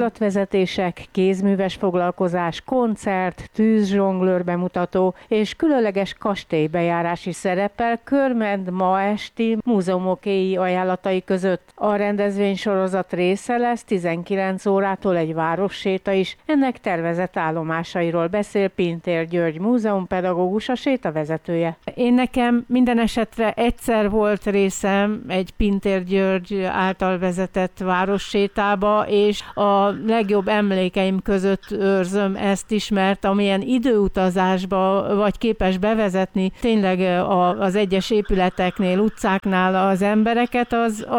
tárlatvezetések, kézműves foglalkozás, koncert, tűzzsonglőr bemutató és különleges kastélybejárás is szerepel Körmend ma esti múzeumokéi ajánlatai között. A rendezvénysorozat része lesz 19 órától egy városséta is. Ennek tervezett állomásairól beszél Pintér György múzeumpedagógus, a sétavezetője. Én nekem minden esetre egyszer volt részem egy Pintér György által vezetett várossétába, és a legjobb emlékeim között őrzöm ezt is, mert amilyen időutazásba vagy képes bevezetni tényleg az egyes épületeknél, utcáknál az embereket,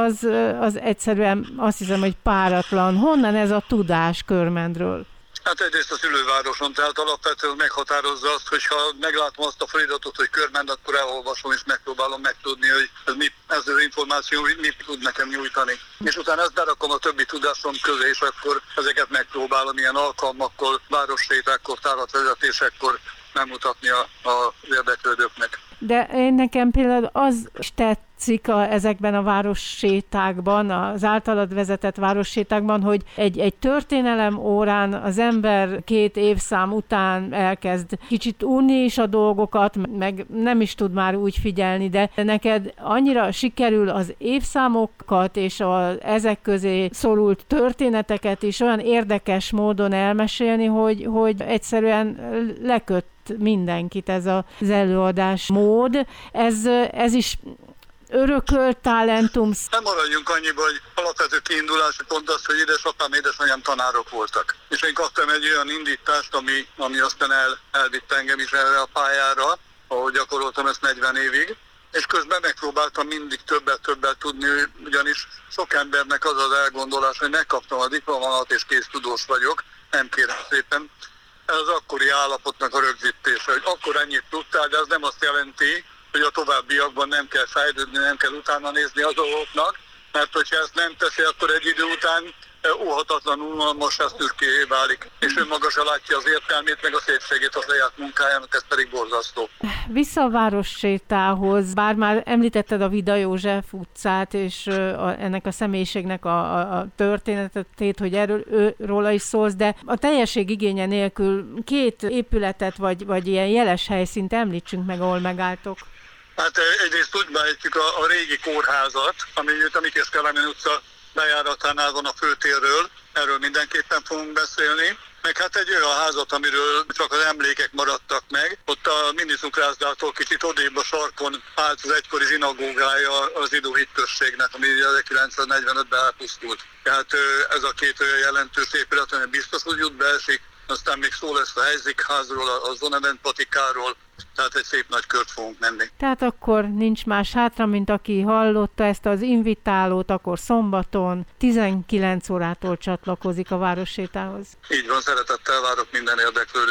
az egyszerűen azt hiszem, hogy páratlan. Honnan ez a tudás Körmendről? Hát egyrészt a szülővároson, tehát alapvetően meghatározza azt, hogy ha meglátom azt a feliratot, hogy Körmend, akkor elolvasom és megpróbálom megtudni, hogy ez az információ mit tud nekem nyújtani. És utána ezt berakom a többi tudásom közé, és akkor ezeket megpróbálom ilyen alkalmakkor, várossétákkor, tárlatvezetésekkor megmutatni az érdeklődőknek. De én nekem például az tetszik ezekben a várossétákban, az általad vezetett várossétákban, hogy egy történelem órán az ember 2 évszám után elkezd kicsit unni is a dolgokat, meg nem is tud már úgy figyelni, de neked annyira sikerül az évszámokat és ezek közé szorult történeteket is olyan érdekes módon elmesélni, hogy egyszerűen leköt mindenkit ez az előadás mód. Ez is örökölt talentum. Nem maradjunk annyiba, hogy alapvető kiindulási pont az, hogy édesapám, édesanyám tanárok voltak. És én kaptam egy olyan indítást, ami aztán elvitt engem is erre a pályára, ahol gyakoroltam ezt 40 évig. És közben megpróbáltam mindig többet tudni, ugyanis sok embernek az az elgondolás, hogy megkaptam a diplomámat és kész tudós vagyok, nem kérem szépen. Ez az akkori állapotnak a rögzítése, hogy akkor ennyit tudtál, de ez nem azt jelenti, hogy a továbbiakban nem kell fejlődni, nem kell utána nézni a dolgoknak, mert hogyha ezt nem teszi, akkor egy idő után óhatatlanul unalmassá, szürkévé válik, és önmaga se látja az értelmét, meg a szépségét a saját munkájának, ez pedig borzasztó. Vissza a várossétához, bár már említetted a Vida József utcát, és ennek a személyiségnek a történetét, hogy róla is szólsz, de a teljesség igénye nélkül 2 épületet, vagy ilyen jeles helyszínt említsünk meg, ahol megálltok. Hát egyrészt úgy behetjük a régi kórházat, ami a Mikés Kelemen utca bejáratánál van a főtérről, erről mindenképpen fogunk beszélni. Meg hát egy olyan házat, amiről csak az emlékek maradtak meg. Ott a Minicukrászdáttól kicsit odébb a sarkon állt az egykori zsinagógája az zsidó hitközségnek, ami 1945-ben elpusztult. Tehát ez a 2 olyan jelentős épület, ami biztos, hogy út beesik. Aztán még szó lesz a Helyzikházról, a Zonevent patikáról, tehát egy szép nagy kört fogunk menni. Tehát akkor nincs más hátra, mint aki hallotta ezt az invitálót, akkor szombaton 19 órától csatlakozik a várossétához. Így van, szeretettel várok minden érdeklődőt.